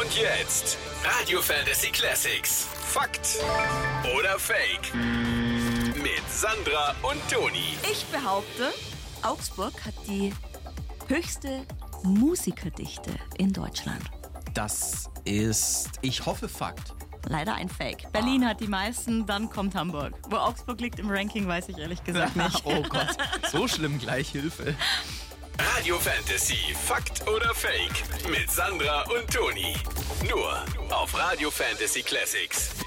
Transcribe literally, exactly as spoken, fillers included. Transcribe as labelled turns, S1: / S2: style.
S1: Und jetzt Radio Fantasy Classics. Fakt oder Fake? Mit Sandra und Toni.
S2: Ich behaupte, Augsburg hat die höchste Musikerdichte in Deutschland.
S3: Das ist, ich hoffe, Fakt.
S2: Leider ein Fake. Berlin hat die meisten, dann kommt Hamburg. Wo Augsburg liegt im Ranking, weiß ich ehrlich gesagt nicht.
S3: Oh Gott, so schlimm, gleich Hilfe.
S1: Radio Fantasy, Fakt oder Fake? Mit Sandra und Toni. Nur auf Radio Fantasy Classics.